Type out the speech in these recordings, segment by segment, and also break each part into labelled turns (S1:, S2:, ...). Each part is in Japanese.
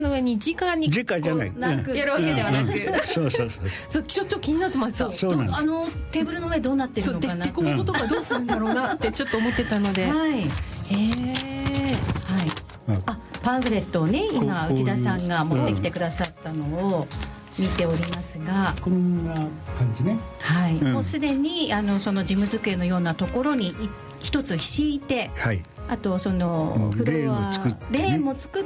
S1: の上に直に
S2: じゃない
S1: やるわけではなく、
S2: そう
S1: ちょっと気になってました。
S2: そうなんです。
S3: テーブルの上どうなってるのかな。
S1: デコボコとかどうするんだろうなってちょっと思ってたので、
S3: はい。パンフレットをね、今内田さんが持ってきてくださったのを見ておりますが、
S2: こんな感じね。
S3: はい。もうすでにその事務机のようなところに一つ敷いて、
S2: はい。
S3: あとそのフロアレーンも作って、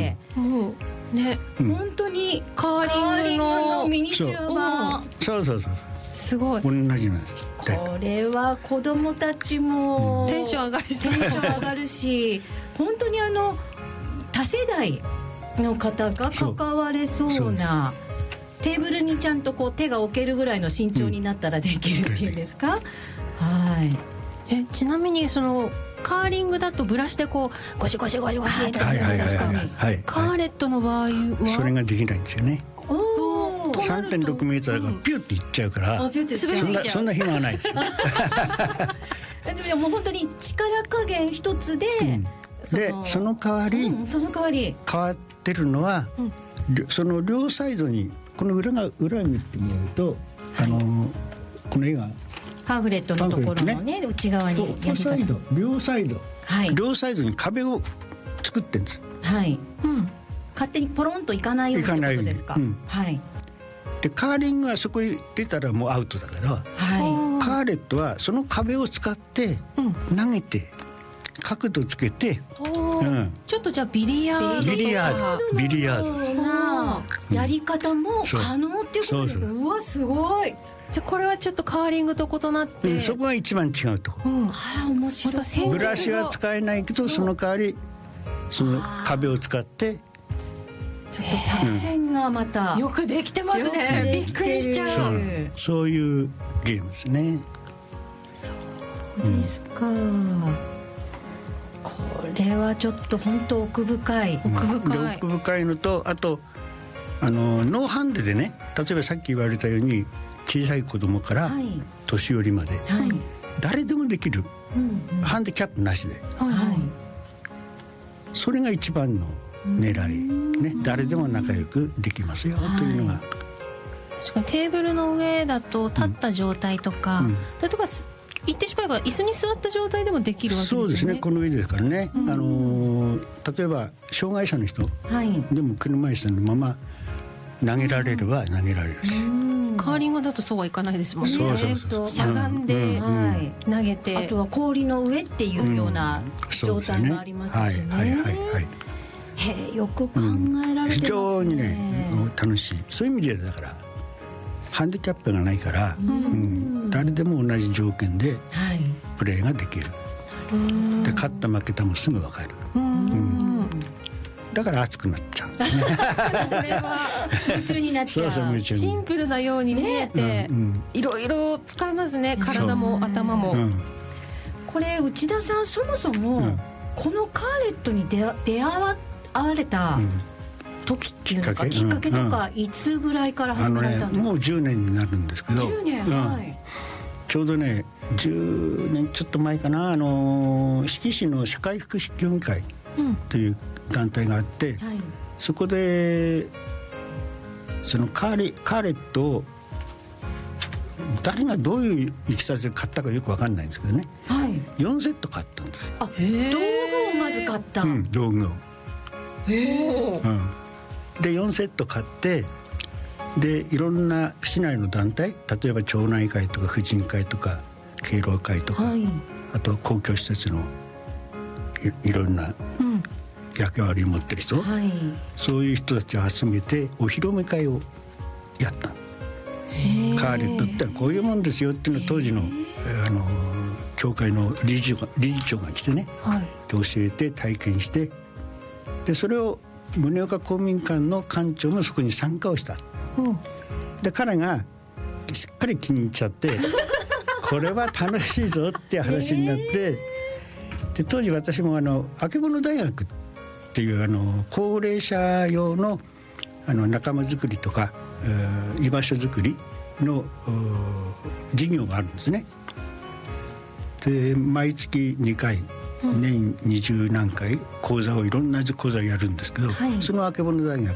S1: もうね、
S3: 本当に
S1: カーリングの
S3: ミニチュア版。
S2: そう
S1: すごい。
S2: 同じなんです。
S3: これは子供たちも
S1: テンション上がる
S3: し、本当に多世代の方が関われそうな、テーブルにちゃんとこう手が置けるぐらいの身長になったらできるっていうんですか。はい。
S1: ちなみにそのカーリングだとブラシでこうゴシゴシってやるじゃないですか。カーレットの場合はそ
S2: れができないんですよね。3.6 メートルだからピュッていっちゃうから、そんな暇はないですよ。
S3: でも本当に力加減一つで、
S2: その代わり変わってるのは、その両サイドにこの裏見てもらうと、この絵が
S3: パンフレットのところのね、内側に
S2: 両サイドに壁を作ってるんです。
S3: はい。勝手にポロンといかないようにってことですか。はい。
S2: でカーリングはそこに出たらもうアウトだから、カーレットはその壁を使って投げて角度つけて、
S1: ちょっとじゃあビリヤード
S3: なやり方も可能っていうことですね。うわすごい。
S1: じゃあこれはちょっとカーリングと異なって、
S2: そこが一番違うところ。
S3: あら面白い。
S2: ブラシは使えないけど、その代わりその壁を使って
S3: ちょっと作戦がまた
S1: よくできてますね。びっくりしちゃう。
S2: そういうゲームですね。
S3: そうですか。これはちょっと本当奥深い
S2: のと、あとノーハンデでね、例えばさっき言われたように小さい子供から年寄りまで誰でもできる、ハンディキャップなしで、それが一番の狙いね。誰でも仲良くできますよというのが。
S1: 確かにテーブルの上だと立った状態とか、例えば言ってしまえば椅子に座った状態でもできるわけですよね。
S2: そうですね。この上ですからね、例えば障害者の人でも車椅子のまま投げられれば投げられるし、
S1: カーリングだとそうはいかないですもんね。しゃがんで投げて、
S3: あとは氷の上っていうような状態もありますしね。よく考えられてますね。
S2: 非常にね楽しい。そういう意味でだからハンディキャップがないから、誰でも同じ条件でプレーができる。で勝った負けたもすぐ分かる。だから熱くなっちゃう。これ
S3: は夢中になっちゃう。
S1: シンプルなように見えて、いろいろ使えますね。体も頭も。
S3: これ内田さん、そもそもこのカーレットに出会われた時っていうのか、きっかけとかいつぐらいから始められたんですか。
S2: もう10年になるんですけど、
S3: 10年、
S2: ちょうどね10年ちょっと前かな、志木市の社会福祉協議会という団体があって、そこでそのカーレットを誰がどういういきさつで買ったかよく分かんないんですけどね、4セット買ったんですよ。
S3: 道具をまず買った。
S2: 道具を。で4セット買って、でいろんな市内の団体、例えば町内会とか婦人会とか敬老会とか、あとは公共施設のいろんな役割を持ってる人、そういう人たちを集めてお披露目会をやった。カーレットってこういうもんですよっていうのを当時の教会の理事長が来てね、で教えて体験して、でそれを宗岡公民館の館長もそこに参加をした。で彼がしっかり気に入っちゃってこれは楽しいぞっていう話になって、で当時私もあけぼの大学っていう高齢者用の仲間づくりとか居場所づくりの事業があるんですね。で毎月2回年20何回講座をいろんな講座をやるんですけど、そのあけぼの大学